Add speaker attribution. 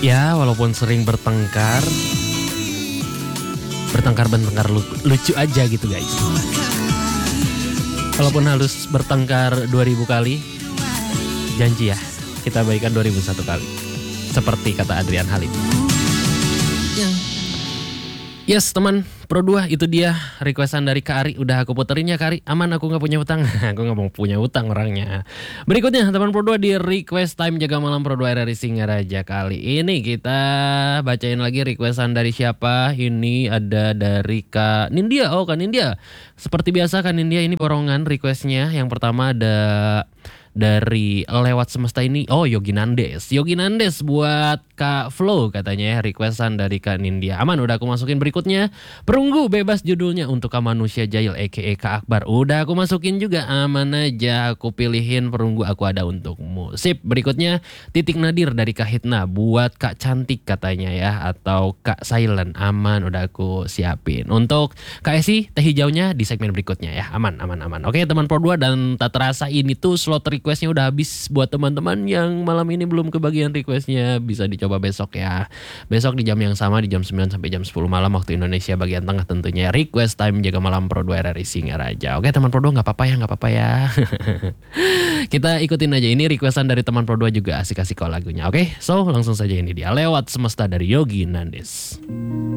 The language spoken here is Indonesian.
Speaker 1: Ya, walaupun sering bertengkar lucu aja gitu guys. Walaupun harus bertengkar 2000 kali, janji ya, kita baikan 2001 kali. Seperti kata Adrian Halim. Yes teman Pro 2, itu dia requestan dari Kak Ari. Udah aku puterin ya Kak Ari. Aman, aku gak punya utang. Aku gak mau punya utang orangnya. Berikutnya teman Pro 2 di request time jaga malam Pro 2 RRI Singaraja. Kali ini kita bacain lagi requestan dari siapa. Ini ada dari Kak Nindya. Oh Kak Nindya, seperti biasa Kak Nindya ini borongan requestnya. Yang pertama ada dari lewat semesta ini. Oh Yogi Nandes buat Kak Flo katanya ya, requestan dari Kak Nindya. Aman, udah aku masukin. Berikutnya Perunggu bebas judulnya untuk Kak Manusia Jahil aka Kak Akbar. Udah aku masukin juga. Aman aja, aku pilihin Perunggu aku ada untukmu. Sip. Berikutnya Titik Nadir dari Kak Hitna buat Kak Cantik katanya ya, atau Kak Silent. Aman, udah aku siapin. Untuk Kak Esi teh hijaunya di segmen berikutnya ya. Aman. Oke teman Pro 2, dan tak terasa ini tuh slot requestnya udah habis. Buat teman-teman yang malam ini belum kebagian requestnya, bisa dicoba besok ya. Besok di jam yang sama, di jam 9 sampai jam 10 malam waktu Indonesia bagian tengah tentunya. Request time jaga malam Pro 2 RRI Singaraja. Oke teman Pro 2, gak apa-apa ya. Kita ikutin aja, ini requestan dari teman Pro 2 juga asik-asik kok lagunya. Oke, so langsung saja, ini dia Lewat Semesta dari Yogi Nandes.